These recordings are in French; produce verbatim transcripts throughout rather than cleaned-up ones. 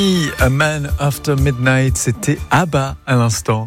A Man After Midnight, c'était ABBA à l'instant.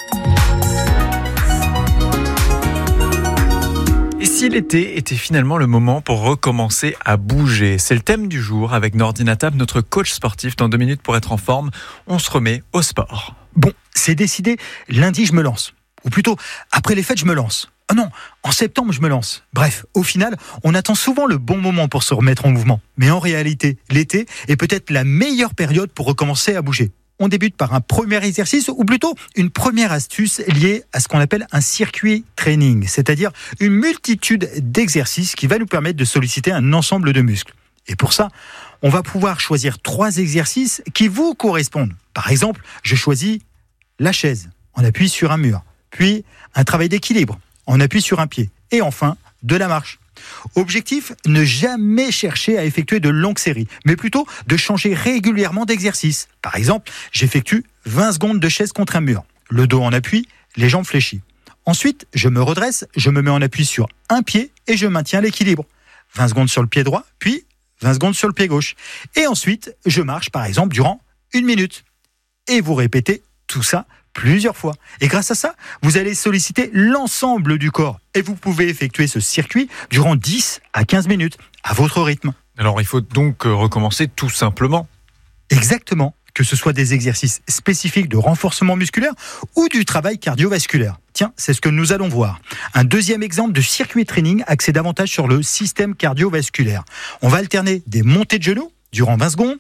Et si l'été était finalement le moment pour recommencer à bouger ? C'est le thème du jour avec Nordine Atab, notre coach sportif. Dans deux minutes pour être en forme, on se remet au sport. Bon, c'est décidé, lundi je me lance. Ou plutôt, après les fêtes je me lance. Oh non, en septembre je me lance. Bref, au final, on attend souvent le bon moment pour se remettre en mouvement. Mais en réalité, l'été est peut-être la meilleure période pour recommencer à bouger. On débute par un premier exercice, ou plutôt une première astuce liée à ce qu'on appelle un circuit training, c'est-à-dire une multitude d'exercices qui va nous permettre de solliciter un ensemble de muscles. Et pour ça, on va pouvoir choisir trois exercices qui vous correspondent. Par exemple, je choisis la chaise, on appuie sur un mur, puis un travail d'équilibre, on appuie sur un pied, et enfin, de la marche. Objectif, ne jamais chercher à effectuer de longues séries, mais plutôt de changer régulièrement d'exercice. Par exemple, j'effectue vingt secondes de chaise contre un mur, le dos en appui, les jambes fléchies. Ensuite, je me redresse, je me mets en appui sur un pied et je maintiens l'équilibre. vingt secondes sur le pied droit, puis vingt secondes sur le pied gauche. Et ensuite, je marche par exemple durant une minute. Et vous répétez tout ça plusieurs fois. Et grâce à ça, vous allez solliciter l'ensemble du corps. Et vous pouvez effectuer ce circuit durant dix à quinze minutes, à votre rythme. Alors il faut donc recommencer tout simplement. Exactement. Que ce soit des exercices spécifiques de renforcement musculaire ou du travail cardiovasculaire. Tiens, c'est ce que nous allons voir. Un deuxième exemple de circuit training axé davantage sur le système cardiovasculaire. On va alterner des montées de genoux durant vingt secondes.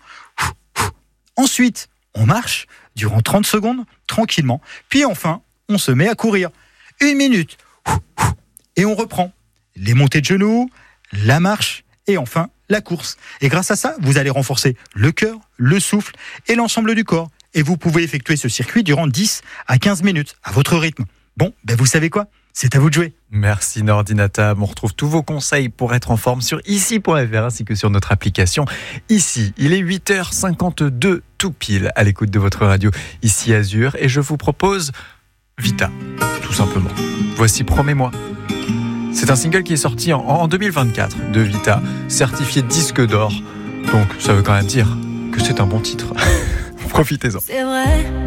Ensuite, on marche durant trente secondes, tranquillement. Puis enfin, on se met à courir. Une minute. Et on reprend. Les montées de genoux, la marche et enfin la course. Et grâce à ça, vous allez renforcer le cœur, le souffle et l'ensemble du corps. Et vous pouvez effectuer ce circuit durant dix à quinze minutes, à votre rythme. Bon, ben vous savez quoi ? C'est à vous de jouer. Merci Nordine Atab. On retrouve tous vos conseils pour être en forme sur ici point f r ainsi que sur notre application Ici. Il est huit heures cinquante-deux tout pile à l'écoute de votre radio Ici Azur et je vous propose Vita, tout simplement. Voici Promets-moi. C'est un single qui est sorti en, en deux mille vingt-quatre de Vita, certifié disque d'or. Donc ça veut quand même dire que c'est un bon titre. Profitez-en. C'est vrai.